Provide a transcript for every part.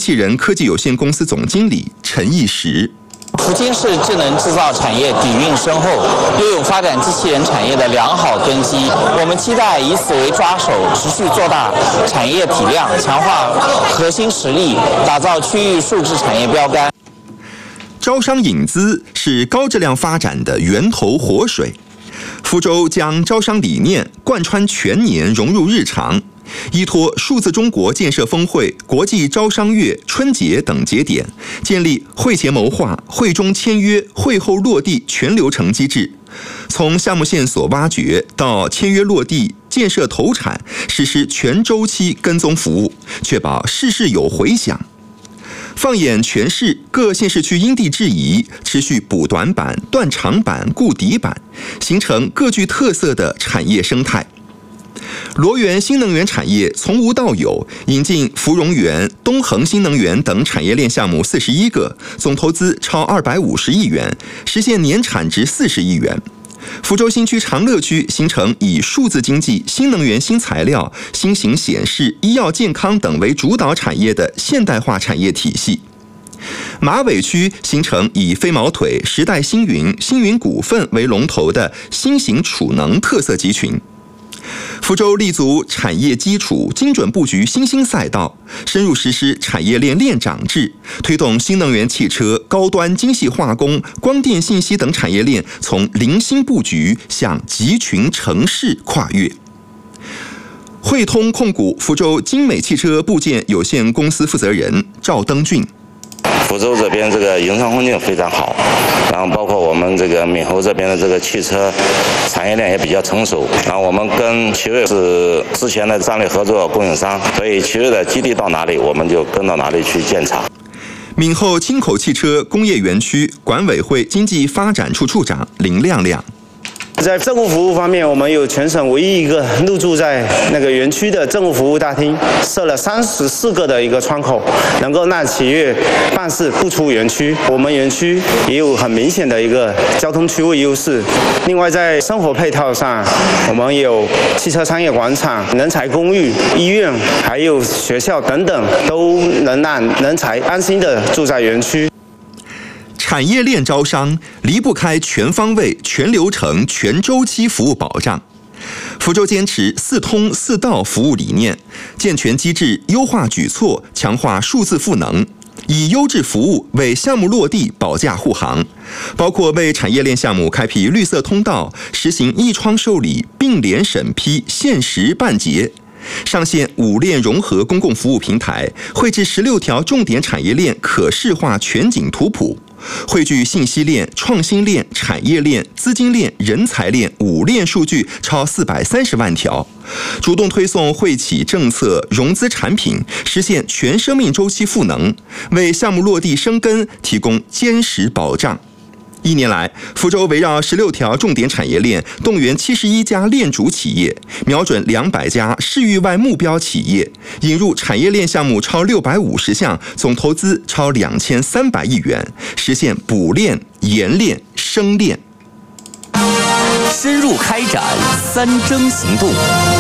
器人科技有限公司总经理陈义石。 福清市智能制造产业底蕴深厚，拥有发展机器人产业的良好根基。我们期待以此为抓手，持续做大产业体量，强化核心实力，打造区域数字产业标杆。 招商引资是高质量发展的源头活水。福州将招商理念贯穿全年，融入日常。依托数字中国建设峰会、国际招商月、春节等节点，建立会前谋划、会中签约、会后落地全流程机制，从项目线索挖掘到签约落地、建设投产，实施全周期跟踪服务，确保事事有回响。放眼全市，各县市区因地制宜，持续补短板、断长板、固底板，形成各具特色的产业生态。罗源新能源产业从无到有，引进芙蓉园、东恒新能源等产业链项目41个，总投资超250亿元，实现年产值40亿元。福州新区长乐区形成以数字经济、新能源、新材料、新型显示、医药健康等为主导产业的现代化产业体系。马尾区形成以飞毛腿、时代星云、星云股份为龙头的新型储能特色集群。福州立足产业基础，精准布局新兴赛道，深入实施产业链链长制，推动新能源汽车、高端精细化工、光电信息等产业链从零星布局向集群城市跨越。汇通控股福州精美汽车部件有限公司负责人赵登俊。 福州这边这个营商环境非常好，然后包括我们这个闽侯这边的这个汽车产业链也比较成熟，然后我们跟奇瑞是之前的战略合作供应商，所以奇瑞的基地到哪里，我们就跟到哪里去建厂。 闽后青口汽车工业园区管委会经济发展处处长林亮亮。 在政务服务方面，我们有全省唯一一个入驻在那个园区的政务服务大厅，设了34个的一个窗口，能够让企业办事不出园区。我们园区也有很明显的一个交通区位优势。另外，在生活配套上，我们有汽车商业广场、人才公寓、医院，还有学校等等，都能让人才安心的住在园区。 产业链招商离不开全方位、全流程、全周期服务保障。福州坚持4通4到服务理念，健全机制、优化举措，强化数字赋能，以优质服务为项目落地保驾护航，包括为产业链项目开辟绿色通道，实行一窗受理、并联审批、限时办结。上线5链融合公共服务平台，绘制16条重点产业链可视化全景图谱，汇聚信息链、创新链、产业链、资金链、人才链5链数据超430万条，主动推送惠企政策、融资产品，实现全生命周期赋能，为项目落地生根提供坚实保障。1年来，福州围绕16条重点产业链，动员71家链主企业，瞄准200家市域外目标企业，引入产业链项目超650项，总投资超2300亿元，实现补链、延链、生链。 深入开展3征行动。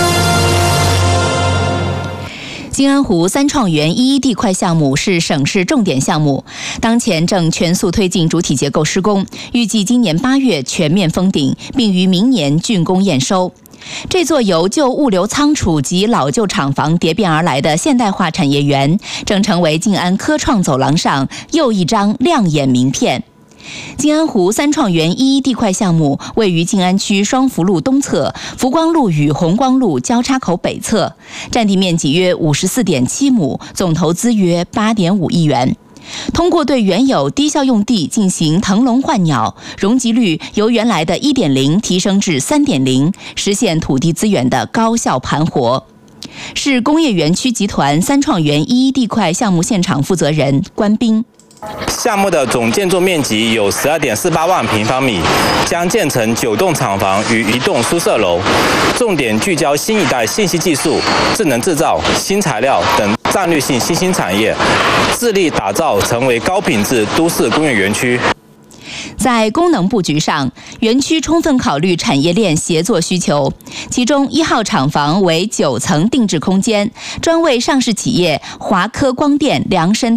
金安湖3创园1地块项目是省市重点项目，当前正全速推进主体结构施工，预计今年8月全面封顶，并于明年竣工验收。这座由旧物流仓储及老旧厂房叠变而来的现代化产业园，正成为静安科创走廊上又一张亮眼名片。金安湖3创园1地块项目位于静安区双福路东侧、福光路与红光路交叉口北侧，占地面积约54.7亩，总投资约8.5亿元。通过对原有低效用地进行腾笼换鸟，容积率由原来的1.0提升至3.0，实现土地资源的高效盘活。市工业园区集团3创园1地块项目现场负责人关斌。 项目的总建筑面积有12.48万平方米，将建成9栋厂房与1栋宿舍楼，重点聚焦新一代信息技术、智能制造、新材料等战略性新兴产业，致力打造成为高品质都市工业园区。 在功能布局上，园区充分考虑产业链协作需求，其中1号厂房为9层定制空间，专为上市企业华科光电量身